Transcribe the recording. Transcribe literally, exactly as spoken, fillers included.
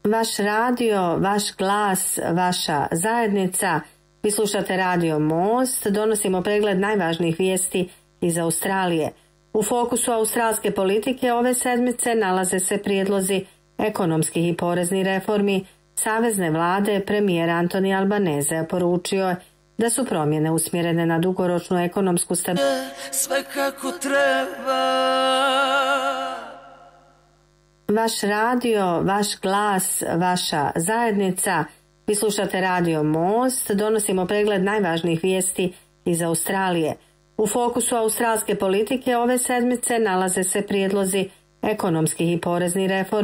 Vaš radio, vaš glas, vaša zajednica. Vi slušate Radio Most, donosimo pregled najvažnijih vijesti iz Australije. U fokusu australske politike ove sedmice nalaze se prijedlozi ekonomskih i poreznih reformi savezne vlade. Premijer Anthony Albanese poručio je da su promjene usmjerene na dugoročnu ekonomsku stabilnost. Sve kako treba. Vaš radio, vaš glas, vaša zajednica. Vi slušate Radio Most, donosimo pregled najvažnijih vijesti iz Australije. U fokusu australske politike ove sedmice nalaze se prijedlozi ekonomskih i poreznih reformi